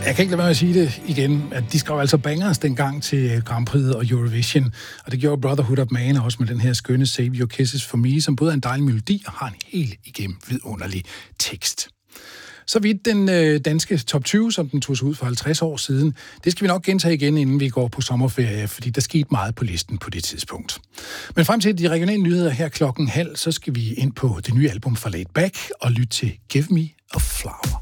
Jeg kan ikke lade være med at sige det igen, at de skrev altså bangers dengang til Grand Prix og Eurovision, og det gjorde Brotherhood of Man også med den her skønne Save Your Kisses for Me, som både er en dejlig melodi og har en helt igennem vidunderlig tekst. Så vidt den danske top 20, som den tog sig ud for 50 år siden, det skal vi nok gentage igen, inden vi går på sommerferie, fordi der skete meget på listen på det tidspunkt. Men frem til de regionale nyheder her 12:30, så skal vi ind på det nye album fra Laid Back og lytte til Give Me a Flower.